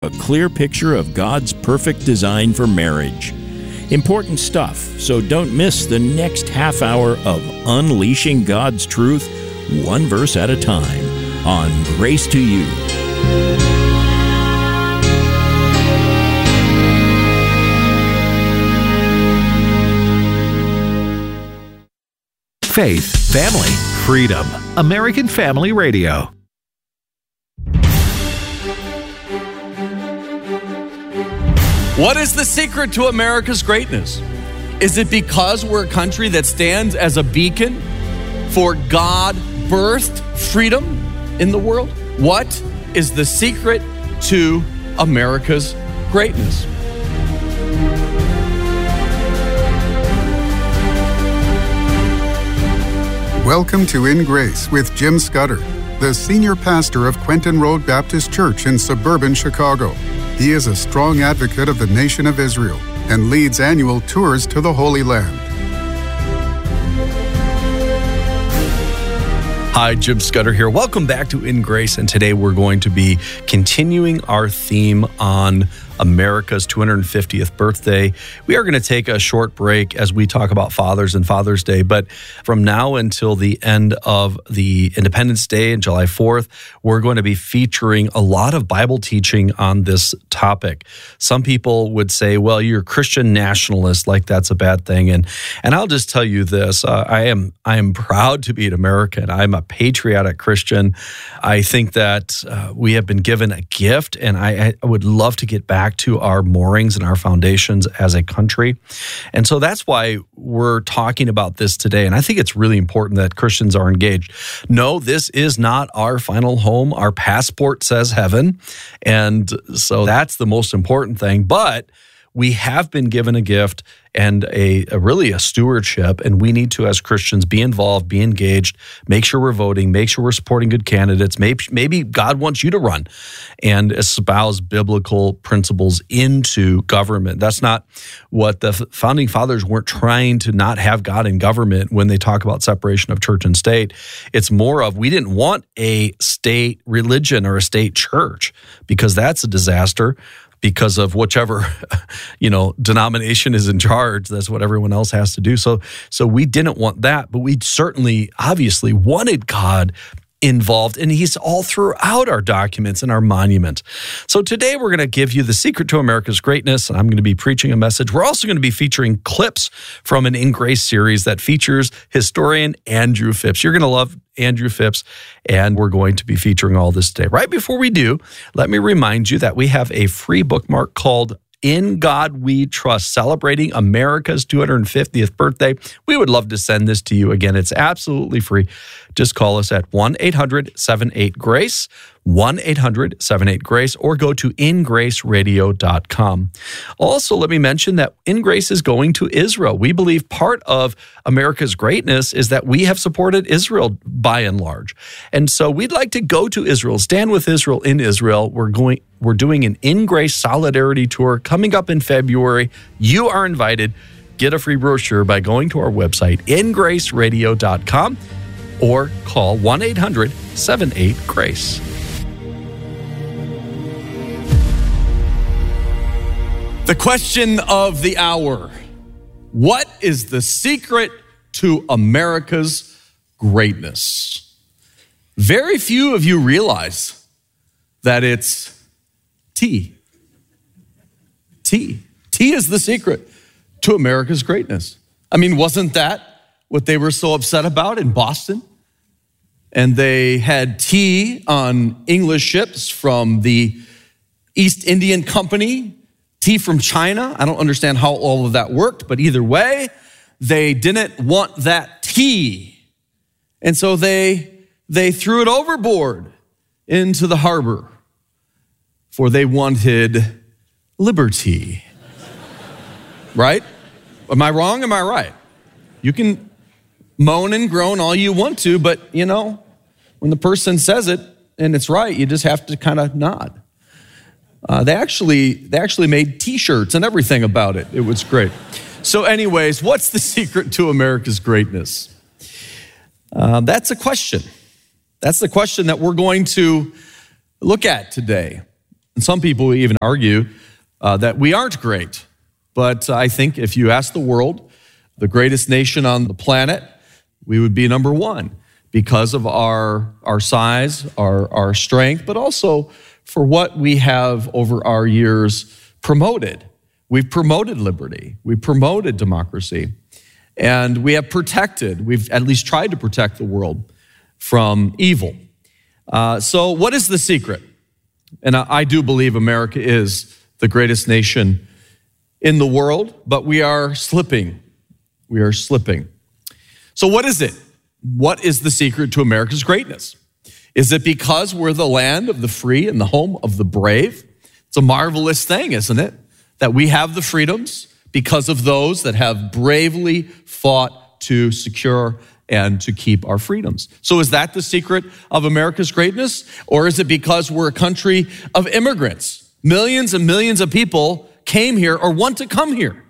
a clear picture of God's perfect design for marriage. Important stuff, so don't miss the next half hour of Unleashing God's Truth, one verse at a time, on Grace to You. Faith, family, freedom. American Family Radio. What is the secret to America's greatness? Is it because we're a country that stands as a beacon for God-birthed freedom in the world? What is the secret to America's greatness? Welcome to In Grace with Jim Scudder, the senior pastor of Quentin Road Baptist Church in suburban Chicago. He is a strong advocate of the nation of Israel and leads annual tours to the Holy Land. Hi, Jim Scudder here. Welcome back to In Grace, and today we're going to be continuing our theme on America's 250th birthday. We are going to take a short break as we talk about fathers and Father's Day, but from now until the end of the Independence Day and July 4th, we're going to be featuring a lot of Bible teaching on this topic. Some people would say, well, you're a Christian nationalist, like that's a bad thing. And I'll just tell you this, I am proud to be an American. I'm a patriotic Christian. I think that we have been given a gift, and I would love to get back to our moorings and our foundations as a country. And so that's why we're talking about this today. And I think it's really important that Christians are engaged. No, this is not our final home. Our passport says heaven. And so that's the most important thing. But we have been given a gift and a stewardship, and we need to, as Christians, be involved, be engaged, make sure we're voting, make sure we're supporting good candidates. Maybe God wants you to run and espouse biblical principles into government. That's not what the founding fathers weren't trying to not have God in government when they talk about separation of church and state. It's more of, we didn't want a state religion or a state church because that's a disaster. Because of whichever, denomination is in charge, that's what everyone else has to do. So we didn't want that, but we certainly, obviously, wanted God involved, and He's all throughout our documents and our monuments. So today we're going to give you the secret to America's greatness, and I'm going to be preaching a message. We're also going to be featuring clips from an In Grace series that features historian Andrew Phipps. You're going to love Andrew Phipps, and we're going to be featuring all this today. Right before we do, let me remind you that we have a free bookmark called In God We Trust, celebrating America's 250th birthday. We would love to send this to you. Again, it's absolutely free. Just call us at 1-800-78-GRACE, 1-800-78-GRACE, or go to ingraceradio.com. Also, let me mention that In Grace is going to Israel. We believe part of America's greatness is that we have supported Israel by and large. And so we'd like to go to Israel, stand with Israel in Israel. We're doing an In Grace Solidarity Tour coming up in February. You are invited. Get a free brochure by going to our website, ingraceradio.com, or call 1-800-78-GRACE. The question of the hour: what is the secret to America's greatness? Very few of you realize that it's tea. Tea. Tea is the secret to America's greatness. I mean, wasn't that what they were so upset about in Boston? And they had tea on English ships from the East Indian Company, tea from China. I don't understand how all of that worked, but either way, they didn't want that tea. And so they threw it overboard into the harbor, for they wanted liberty. Right? Am I wrong? Am I right? You can moan and groan all you want to, but when the person says it and it's right, you just have to kind of nod. They actually made T-shirts and everything about it. It was great. So anyways, what's the secret to America's greatness? That's a question. That's the question that we're going to look at today. And some people even argue that we aren't great. But I think if you ask the world, the greatest nation on the planet, we would be number one because of our size, our strength, but also for what we have over our years promoted. We've promoted liberty. We've promoted democracy. And we've at least tried to protect the world from evil. So what is the secret? And I do believe America is the greatest nation in the world, but we are slipping. We are slipping. So what is it? What is the secret to America's greatness? Is it because we're the land of the free and the home of the brave? It's a marvelous thing, isn't it? That we have the freedoms because of those that have bravely fought to secure and to keep our freedoms. So is that the secret of America's greatness? Or is it because we're a country of immigrants? Millions and millions of people came here or want to come here.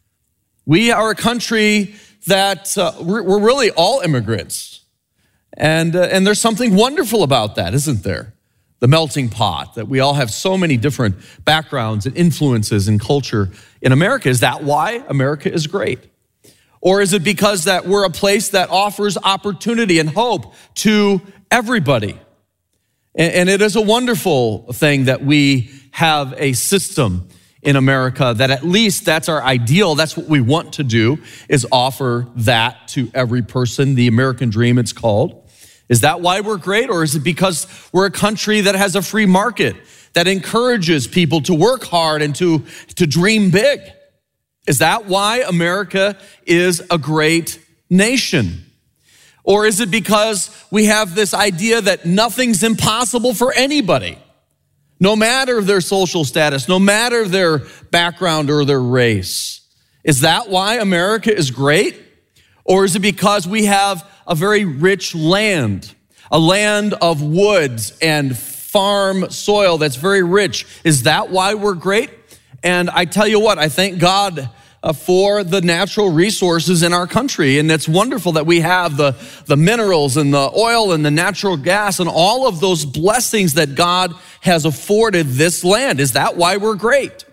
We are a country that we're really all immigrants. And there's something wonderful about that, isn't there? The melting pot, that we all have so many different backgrounds and influences and culture in America. Is that why America is great? Or is it because that we're a place that offers opportunity and hope to everybody? And it is a wonderful thing that we have a system in America that at least that's our ideal. That's what we want to do, is offer that to every person. The American dream, it's called. Is that why we're great? Or is it because we're a country that has a free market that encourages people to work hard and to dream big? Is that why America is a great nation? Or is it because we have this idea that nothing's impossible for anybody, no matter their social status, no matter their background or their race? Is that why America is great? Or is it because we have a very rich land, a land of woods and farm soil that's very rich? Is that why we're great? And I tell you what, I thank God for the natural resources in our country. And it's wonderful that we have the minerals and the oil and the natural gas and all of those blessings that God has afforded this land. Is that why we're great?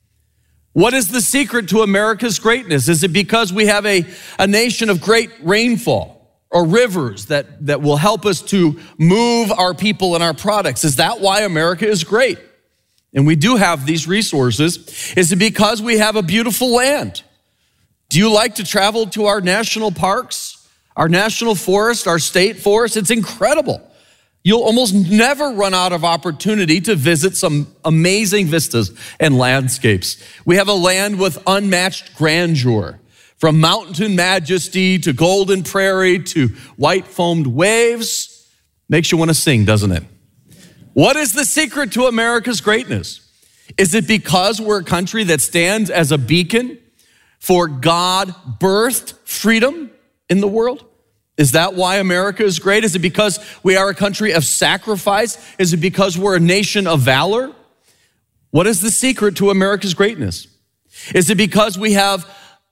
What is the secret to America's greatness? Is it because we have a nation of great rainfall or rivers that will help us to move our people and our products? Is that why America is great? And we do have these resources. Is it because we have a beautiful land? Do you like to travel to our national parks, our national forest, our state forest? It's incredible. You'll almost never run out of opportunity to visit some amazing vistas and landscapes. We have a land with unmatched grandeur, from mountain majesty to golden prairie to white foamed waves. Makes you want to sing, doesn't it? What is the secret to America's greatness? Is it because we're a country that stands as a beacon for God-birthed freedom in the world? Is that why America is great? Is it because we are a country of sacrifice? Is it because we're a nation of valor? What is the secret to America's greatness? Is it because we have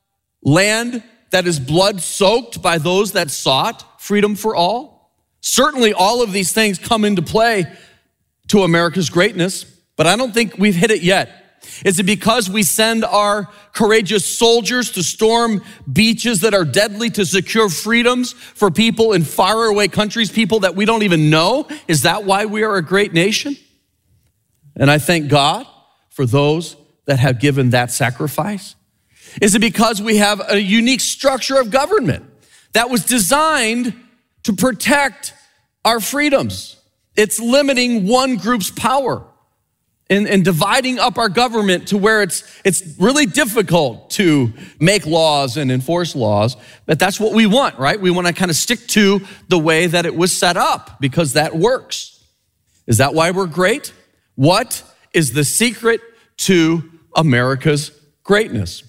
land that is blood-soaked by those that sought freedom for all? Certainly all of these things come into play to America's greatness, but I don't think we've hit it yet. Is it because we send our courageous soldiers to storm beaches that are deadly to secure freedoms for people in faraway countries, people that we don't even know? Is that why we are a great nation? And I thank God for those that have given that sacrifice. Is it because we have a unique structure of government that was designed to protect our freedoms? It's limiting one group's power and dividing up our government to where it's really difficult to make laws and enforce laws. But that's what we want, right? We want to kind of stick to the way that it was set up because that works. Is that why we're great? What is the secret to America's greatness?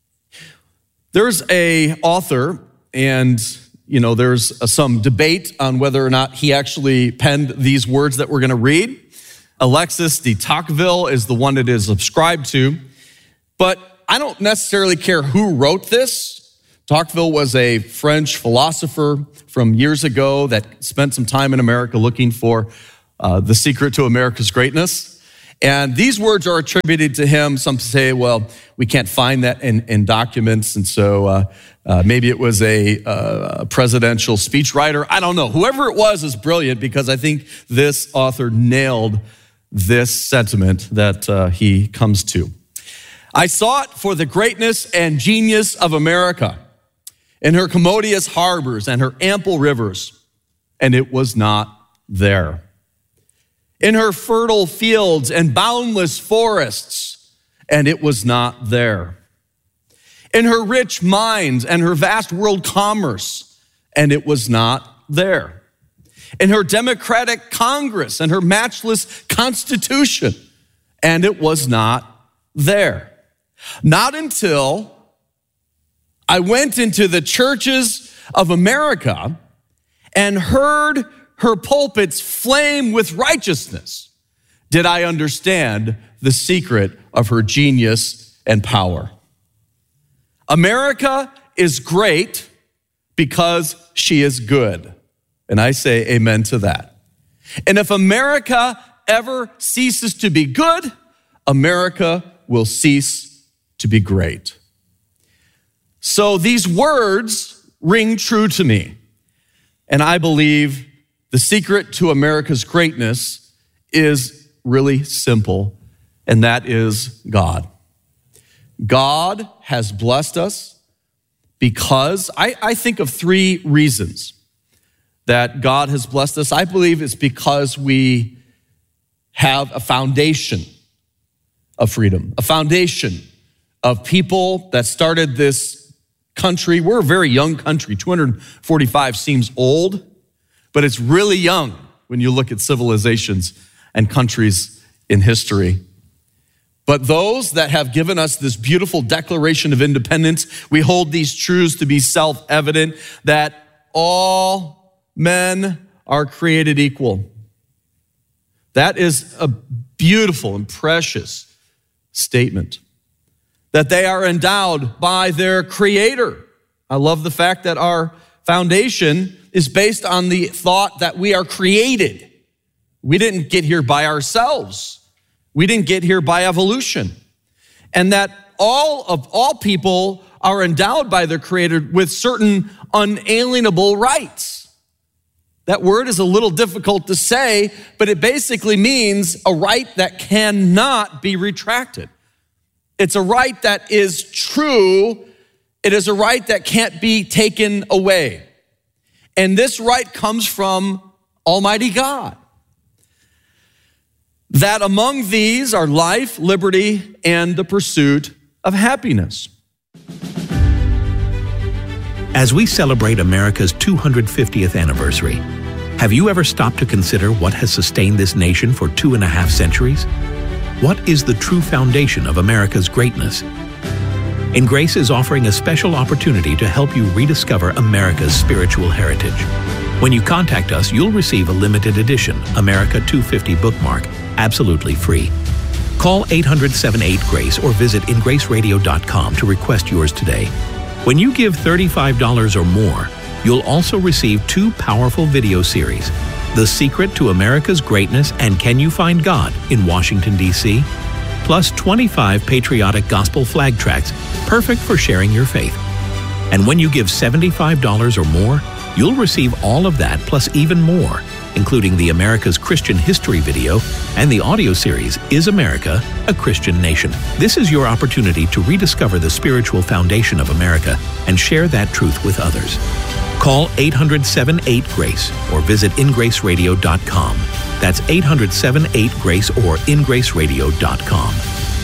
There's a author, and there's some debate on whether or not he actually penned these words that we're going to read. Alexis de Tocqueville is the one it is ascribed to, but I don't necessarily care who wrote this. Tocqueville was a French philosopher from years ago that spent some time in America looking for the secret to America's greatness. And these words are attributed to him. Some say, well, we can't find that in documents, and so maybe it was a presidential speechwriter. I don't know. Whoever it was is brilliant, because I think this author nailed this sentiment that he comes to. I sought for the greatness and genius of America in her commodious harbors and her ample rivers, and it was not there. In her fertile fields and boundless forests, and it was not there. In her rich mines and her vast world commerce, and it was not there. In her democratic Congress and her matchless Constitution, and it was not there. Not until I went into the churches of America and heard her pulpits flame with righteousness did I understand the secret of her genius and power. America is great because she is good. And I say amen to that. And if America ever ceases to be good, America will cease to be great. So these words ring true to me. And I believe the secret to America's greatness is really simple, and that is God. God has blessed us because I think of three reasons that God has blessed us. I believe it's because we have a foundation of freedom, a foundation of people that started this country. We're a very young country. 245 seems old, but it's really young when you look at civilizations and countries in history. But those that have given us this beautiful Declaration of Independence, we hold these truths to be self-evident, that all men are created equal. That is a beautiful and precious statement. That they are endowed by their Creator. I love the fact that our foundation is based on the thought that we are created. We didn't get here by ourselves. We didn't get here by evolution. And that all people are endowed by their Creator with certain unalienable rights. That word is a little difficult to say, but it basically means a right that cannot be retracted. It's a right that is true. It is a right that can't be taken away. And this right comes from Almighty God. That among these are life, liberty, and the pursuit of happiness. As we celebrate America's 250th anniversary, have you ever stopped to consider what has sustained this nation for 2.5 centuries? What is the true foundation of America's greatness? In Grace is offering a special opportunity to help you rediscover America's spiritual heritage. When you contact us, you'll receive a limited edition America 250 bookmark, absolutely free. Call 800-78-GRACE or visit ingraceradio.com to request yours today. When you give $35 or more, you'll also receive 2 powerful video series, The Secret to America's Greatness and Can You Find God in Washington, D.C., plus 25 patriotic gospel flag tracts, perfect for sharing your faith. And when you give $75 or more, you'll receive all of that plus even more, including the America's Christian History video and the audio series, Is America a Christian Nation? This is your opportunity to rediscover the spiritual foundation of America and share that truth with others. Call 800-78-GRACE or visit ingraceradio.com. That's 800-78-GRACE or ingraceradio.com.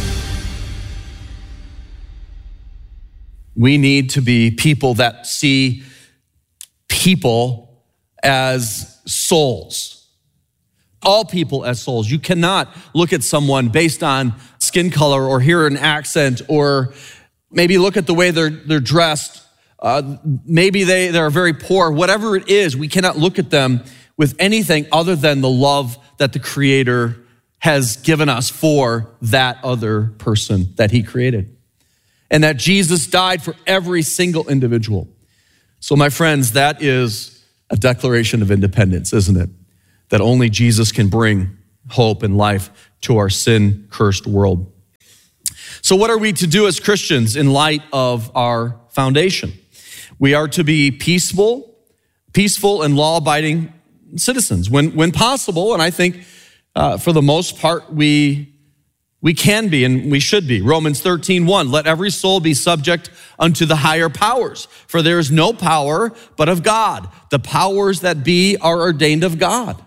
We need to be people that see people as souls. All people as souls. You cannot look at someone based on skin color or hear an accent or maybe look at the way they're dressed. Maybe they're very poor. Whatever it is, we cannot look at them with anything other than the love that the Creator has given us for that other person that He created. And that Jesus died for every single individual. So my friends, that is a Declaration of Independence, isn't it? That only Jesus can bring hope and life to our sin-cursed world. So what are we to do as Christians in light of our foundation? We are to be peaceful and law-abiding citizens when possible, and I think for the most part we can be and we should be. Romans 13:1, let every soul be subject unto the higher powers, for there is no power but of God. The powers that be are ordained of God.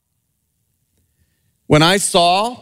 When I saw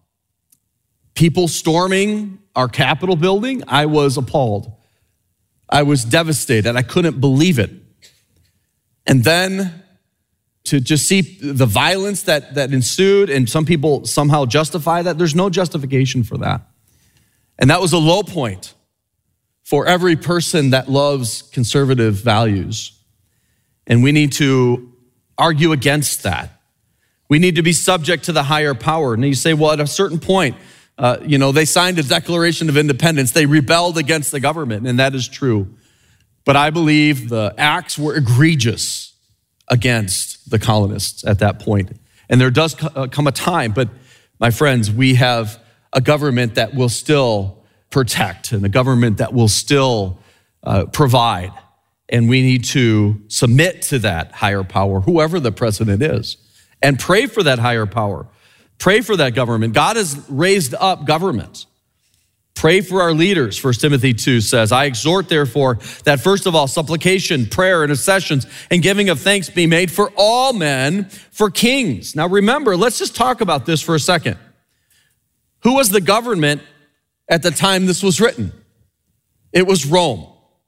people storming our Capitol building, I was appalled. I was devastated. I couldn't believe it. And then to just see the violence that ensued, and some people somehow justify that. There's no justification for that. And that was a low point for every person that loves conservative values. And we need to argue against that. We need to be subject to the higher power. And you say, well, at a certain point, they signed a Declaration of Independence. They rebelled against the government, and that is true. But I believe the acts were egregious against the colonists at that point. And there does come a time, but my friends, we have a government that will still protect and a government that will still provide. And we need to submit to that higher power, whoever the president is, and pray for that higher power. Pray for that government. God has raised up government. Pray for our leaders. 1 Timothy 2 says, I exhort therefore that first of all, supplication, prayer, intercessions, and giving of thanks be made for all men, for kings. Now remember, let's just talk about this for a second. Who was the government at the time this was written? It was Rome.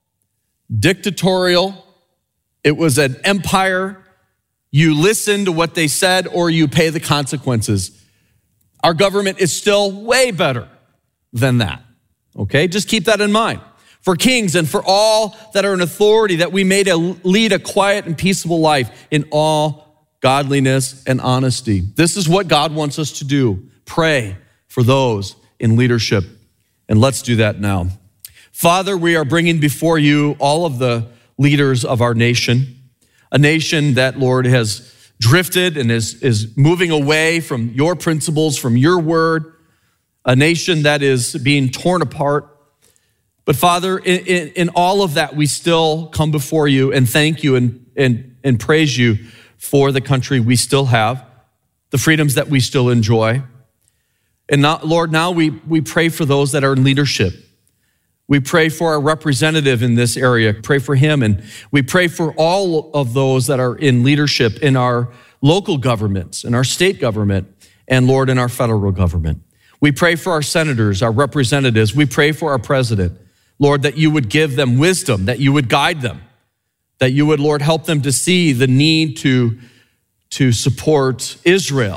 Dictatorial. It was an empire. You listen to what they said or you pay the consequences. Our government is still way better than that, okay? Just keep that in mind. For kings and for all that are in authority, that we may lead a quiet and peaceable life in all godliness and honesty. This is what God wants us to do. Pray for those in leadership. And let's do that now. Father, we are bringing before you all of the leaders of our nation, a nation that, Lord, has drifted and is moving away from your principles, from your word, a nation that is being torn apart. But Father, in all of that, we still come before you and thank you and praise you for the country we still have, the freedoms that we still enjoy. And now, Lord, now we pray for those that are in leadership. We pray for our representative in this area, pray for him. And we pray for all of those that are in leadership in our local governments, in our state government, and Lord, in our federal government. We pray for our senators, our representatives. We pray for our president, Lord, that you would give them wisdom, that you would guide them, that you would, Lord, help them to see the need to support Israel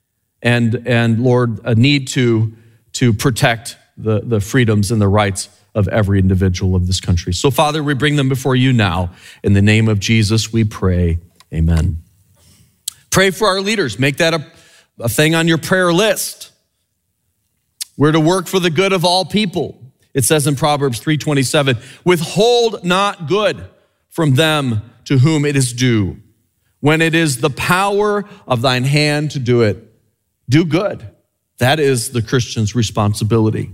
and Lord, a need to protect the freedoms and the rights of every individual of this country. So, Father, we bring them before you now. In the name of Jesus, we pray. Amen. Pray for our leaders. Make that a thing on your prayer list. We're to work for the good of all people. It says in Proverbs 3:27, withhold not good from them to whom it is due. When it is the power of thine hand to do it, do good. That is the Christian's responsibility.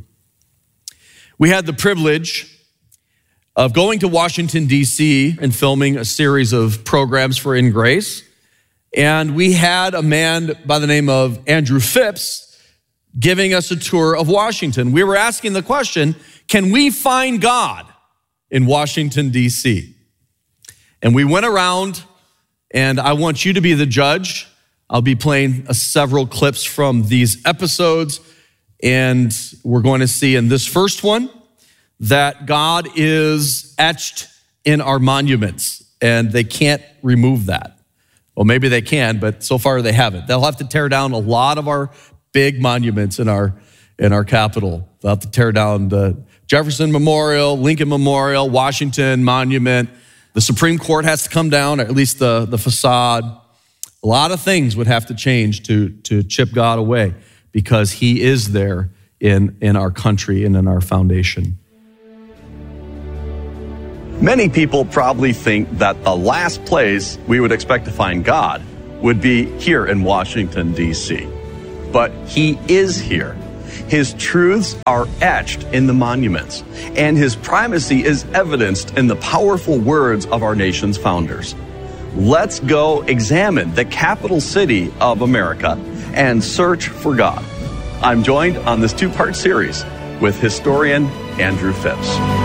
We had the privilege of going to Washington, D.C. and filming a series of programs for In Grace. And we had a man by the name of Andrew Phipps giving us a tour of Washington. We were asking the question, can we find God in Washington, D.C.? And we went around, and I want you to be the judge. I'll be playing several clips from these episodes, and we're going to see in this first one that God is etched in our monuments, and they can't remove that. Well, maybe they can, but so far they haven't. They'll have to tear down a lot of our big monuments in our Capitol. They'll have to tear down the Jefferson Memorial, Lincoln Memorial, Washington Monument. The Supreme Court has to come down, or at least the facade. A lot of things would have to change to chip God away, because he is there in our country and in our foundation. Many people probably think that the last place we would expect to find God would be here in Washington, D.C. but he is here. His truths are etched in the monuments, and his primacy is evidenced in the powerful words of our nation's founders. Let's go examine the capital city of America and search for God. I'm joined on this two-part series with historian Andrew Phipps.